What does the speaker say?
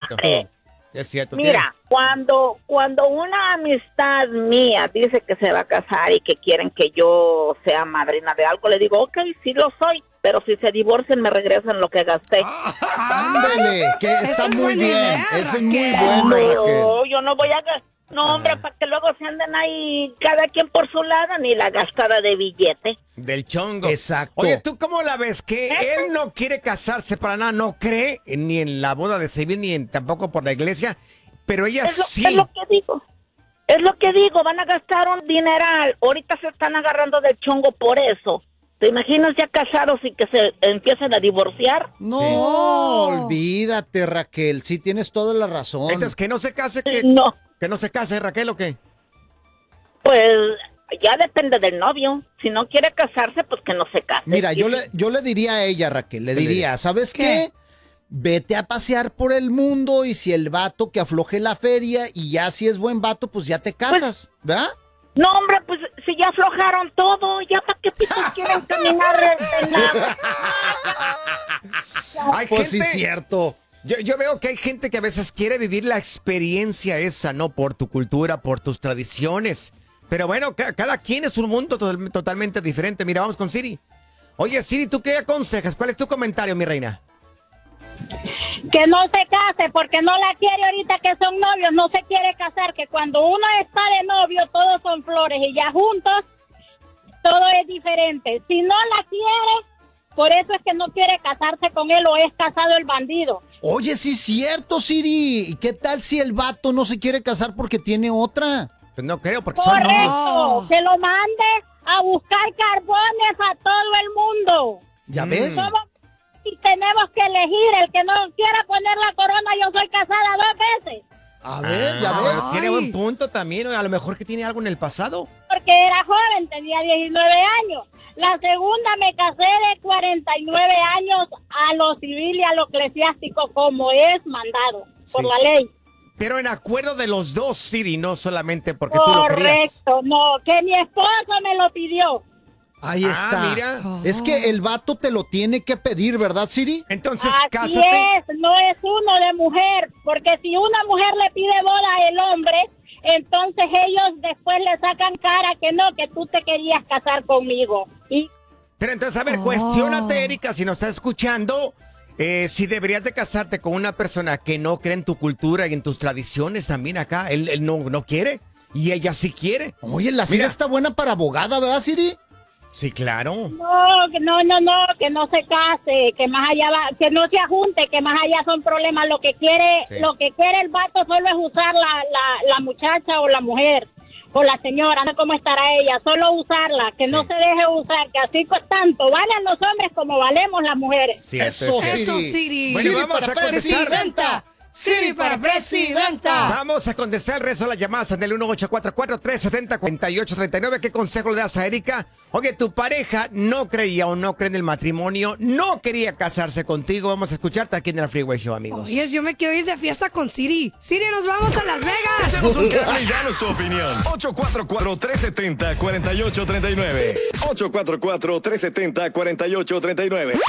cierto. Es cierto. Mira, cuando una amistad mía dice que se va a casar y que quieren que yo sea madrina de algo, le digo, ok, sí lo soy, pero si se divorcian me regresan lo que gasté. Ándele, que está muy bien. Eso es muy bueno, No, Raquel. yo no voy a gastar. No, hombre, para que luego se anden ahí cada quien por su lado, ni la gastada de billete. Del chongo. Exacto. Oye, ¿tú cómo la ves? Que él no quiere casarse para nada, no cree ni en la boda de civil, ni tampoco por la iglesia, pero ella sí. Es lo que digo. Es lo que digo, van a gastar un dineral. Ahorita se están agarrando del chongo por eso. ¿Te imaginas ya casados y que se empiecen a divorciar? No, olvídate, Raquel. Sí, tienes toda la razón. Entonces, que no se case, No. que no se case, Raquel, ¿o qué? Pues ya depende del novio. Si no quiere casarse, pues que no se case. Mira, yo le diría a ella, Raquel, le diría, ¿sabes qué? Vete a pasear por el mundo y si el vato que afloje la feria y ya si es buen vato, pues ya te casas, ¿verdad? No, hombre, pues si ya aflojaron todo, ya para qué pitos quieren caminar en la... Hay Pues gente, sí, cierto. Yo veo que hay gente que a veces quiere vivir la experiencia esa, ¿no? Por tu cultura, por tus tradiciones. Pero bueno, cada quien es un mundo totalmente diferente. Mira, vamos con Siri. Oye, Siri, ¿tú qué aconsejas? ¿Cuál es tu comentario, mi reina? Que no se case porque no la quiere ahorita que son novios, no se quiere casar, que cuando uno está de novio todos son flores y ya juntos todo es diferente. Si no la quiere, por eso es que no quiere casarse con él o es casado el bandido. Oye, sí es cierto, Siri. ¿Y qué tal si el vato no se quiere casar porque tiene otra? Pues no creo, porque son novios. Correcto, que lo mande a buscar carbones a todo el mundo. ¿Ya ves? Y tenemos que elegir, el que no quiera poner la corona, yo soy casada 2 veces. A ver, ya ves. Tiene buen punto también, a lo mejor que tiene algo en el pasado. Porque era joven, tenía 19 años. La segunda me casé de 49 años a lo civil y a lo eclesiástico como es mandado por la ley. Pero en acuerdo de los dos, Siri, no solamente porque tú lo querías. Correcto, no, que mi esposo me lo pidió. Ahí está. Mira. Es que el vato te lo tiene que pedir, ¿verdad, Siri? Entonces, Así cásate. es, no es uno de mujer, porque si una mujer le pide boda al hombre, entonces ellos después le sacan cara que no, que tú te querías casar conmigo. Pero entonces, a ver, cuestiónate, Erika, si nos estás escuchando, si deberías de casarte con una persona que no cree en tu cultura y en tus tradiciones también acá. Él no quiere y ella sí quiere. Oye, la Siri está buena para abogada, ¿verdad, Siri? Sí, claro. No, que no se case, que más allá va, que no se ajunte, que más allá son problemas. Lo que quiere el vato solo es usar la muchacha o la mujer o la señora, no sé cómo estará ella, solo usarla, que no se deje usar, que así tanto valen los hombres como valemos las mujeres. Cierto, Eso, Siri. Bueno, Siri vamos para a contestar. presidenta. Siri para presidenta. Vamos a contestar el resto de las llamadas en el 1844-370-4839. ¿Qué consejo le das a Erika? Oye, tu pareja no creía o no cree en el matrimonio, no quería casarse contigo. Vamos a escucharte aquí en el Freeway Show, amigos. Oye, yo me quiero ir de fiesta con Siri. Siri, nos vamos a Las Vegas. Hacemos un cambio y danos tu opinión. 844-370-4839. 844-370-4839.